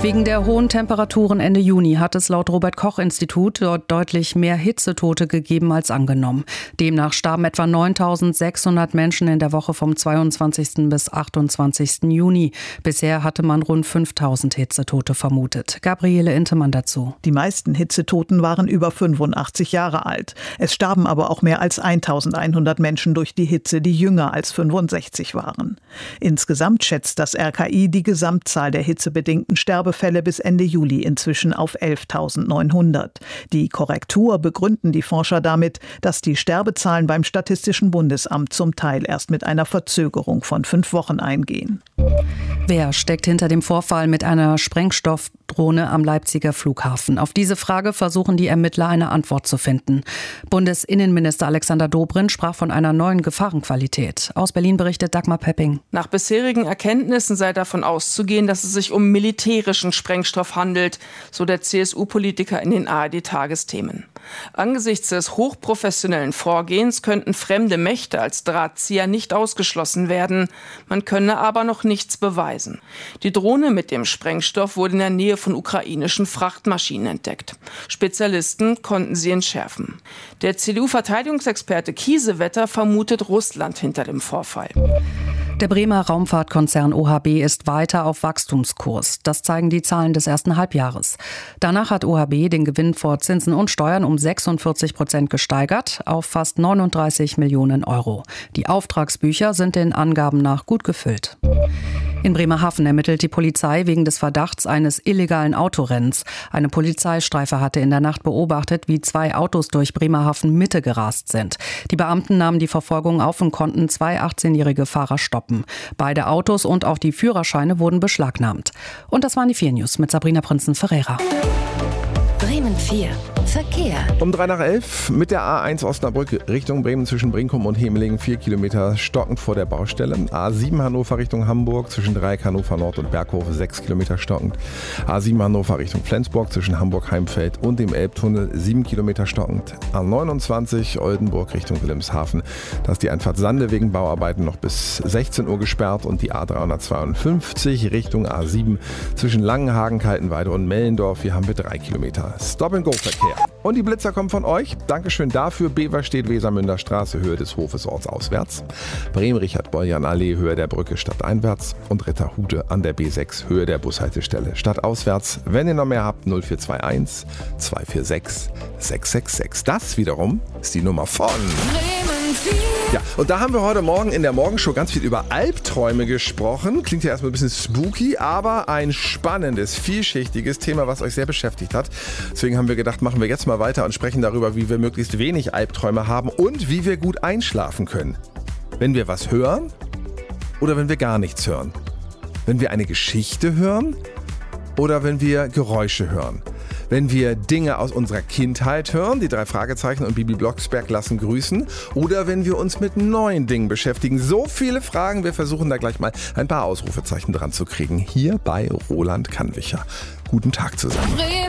Wegen der hohen Temperaturen Ende Juni hat es laut Robert-Koch-Institut dort deutlich mehr Hitzetote gegeben als angenommen. Demnach starben etwa 9.600 Menschen in der Woche vom 22. bis 28. Juni. Bisher hatte man rund 5.000 Hitzetote vermutet. Gabriele Intemann dazu. Die meisten Hitzetoten waren über 85 Jahre alt. Es starben aber auch mehr als 1.100 Menschen durch die Hitze, die jünger als 65 waren. Insgesamt schätzt das RKI die Gesamtzahl der hitzebedingten Sterbefälle bis Ende Juli inzwischen auf 11.900. Die Korrektur begründen die Forscher damit, dass die Sterbezahlen beim Statistischen Bundesamt zum Teil erst mit einer Verzögerung von 5 Wochen eingehen. Wer steckt hinter dem Vorfall mit einer Sprengstoffdrohne am Leipziger Flughafen? Auf diese Frage versuchen die Ermittler eine Antwort zu finden. Bundesinnenminister Alexander Dobrindt sprach von einer neuen Gefahrenqualität. Aus Berlin berichtet Dagmar Pepping. Nach bisherigen Erkenntnissen sei davon auszugehen, dass es sich um militärischen Sprengstoff handelt, so der CSU-Politiker in den ARD-Tagesthemen. Angesichts des hochprofessionellen Vorgehens könnten fremde Mächte als Drahtzieher nicht ausgeschlossen werden. Man könne aber noch nichts beweisen. Die Drohne mit dem Sprengstoff wurde in der Nähe von ukrainischen Frachtmaschinen entdeckt. Spezialisten konnten sie entschärfen. Der CDU-Verteidigungsexperte Kiesewetter vermutet Russland hinter dem Vorfall. Der Bremer Raumfahrtkonzern OHB ist weiter auf Wachstumskurs. Das zeigen die Zahlen des ersten Halbjahres. Danach hat OHB den Gewinn vor Zinsen und Steuern um 46% gesteigert auf fast 39 Millionen Euro. Die Auftragsbücher sind den Angaben nach gut gefüllt. In Bremerhaven ermittelt die Polizei wegen des Verdachts eines illegalen Autorennens. Eine Polizeistreife hatte in der Nacht beobachtet, wie 2 Autos durch Bremerhaven Mitte gerast sind. Die Beamten nahmen die Verfolgung auf und konnten 2 18-jährige Fahrer stoppen. Beide Autos und auch die Führerscheine wurden beschlagnahmt. Und das waren die 4 News mit Sabrina Prinzen-Ferreira. Bremen 4. Verkehr. Um 11:03 mit der A1 Osnabrück Richtung Bremen zwischen Brinkum und Hemelingen 4 Kilometer stockend vor der Baustelle. A7 Hannover Richtung Hamburg zwischen Dreieck Hannover Nord und Berghof 6 Kilometer stockend. A7 Hannover Richtung Flensburg zwischen Hamburg-Heimfeld und dem Elbtunnel 7 Kilometer stockend. A29 Oldenburg Richtung Wilhelmshaven. Da ist die Einfahrt Sande wegen Bauarbeiten noch bis 16 Uhr gesperrt und die A352 Richtung A7 zwischen Langenhagen, Kaltenweide und Mellendorf. Hier haben wir 3 Kilometer. Stop-and-Go-Verkehr. Und die Blitzer kommen von euch. Dankeschön dafür. Beverstedt Wesermünder Straße, Höhe des Hofes ortsauswärts. Bremen-Richard-Bolljan-Allee, Höhe der Brücke stadteinwärts. Und Ritterhude an der B6, Höhe der Bushaltestelle stadtauswärts. Wenn ihr noch mehr habt, 0421 246 666. Das wiederum ist die Nummer von Bremen 4. Ja, und da haben wir heute Morgen in der Morgenshow ganz viel über Albträume gesprochen. Klingt ja erstmal ein bisschen spooky, aber ein spannendes, vielschichtiges Thema, was euch sehr beschäftigt hat. Deswegen haben wir gedacht, machen wir jetzt mal weiter und sprechen darüber, wie wir möglichst wenig Albträume haben und wie wir gut einschlafen können. Wenn wir was hören oder wenn wir gar nichts hören. Wenn wir eine Geschichte hören oder wenn wir Geräusche hören. Wenn wir Dinge aus unserer Kindheit hören, die 3 Fragezeichen und Bibi Blocksberg lassen grüßen, oder wenn wir uns mit neuen Dingen beschäftigen. So viele Fragen, wir versuchen da gleich mal ein paar Ausrufezeichen dran zu kriegen. Hier bei Roland Kannwicher. Guten Tag zusammen.